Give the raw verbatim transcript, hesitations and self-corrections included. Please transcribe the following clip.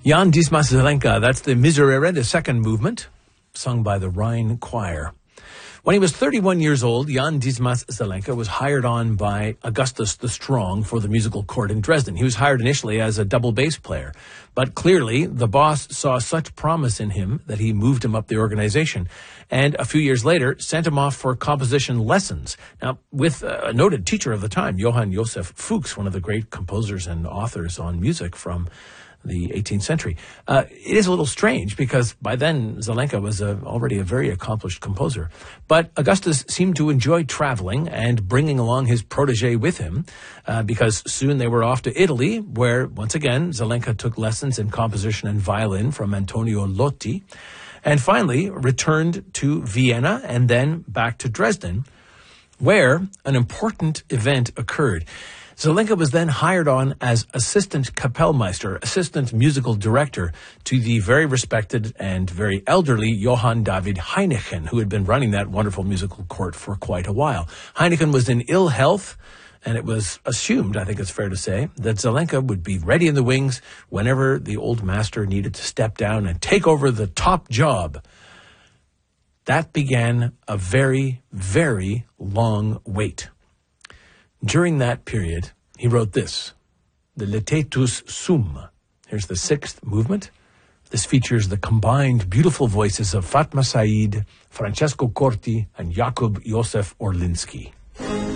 Jan Dismas Zelenka, that's the Miserere, the second movement, sung by the Rhine Choir. When he was thirty-one years old, Jan Dismas Zelenka was hired on by Augustus the Strong for the musical court in Dresden. He was hired initially as a double bass player, but clearly the boss saw such promise in him that he moved him up the organization, and a few years later sent him off for composition lessons. Now, with a noted teacher of the time, Johann Joseph Fuchs, one of the great composers and authors on music from the eighteenth century. Uh, it is a little strange because by then Zelenka was a, already a very accomplished composer. But Augustus seemed to enjoy traveling and bringing along his protege with him uh, because soon they were off to Italy, where, once again, Zelenka took lessons in composition and violin from Antonio Lotti, and finally returned to Vienna and then back to Dresden, where an important event occurred. Zelenka was then hired on as assistant Kapellmeister, assistant musical director, to the very respected and very elderly Johann David Heineken, who had been running that wonderful musical court for quite a while. Heineken was in ill health, and it was assumed, I think it's fair to say, that Zelenka would be ready in the wings whenever the old master needed to step down and take over the top job. That began a very, very long wait. During that period, he wrote this, the Laetus Sum. Here's the sixth movement. This features the combined beautiful voices of Fatma Said, Francesco Corti, and Jakub Josef Orlinski.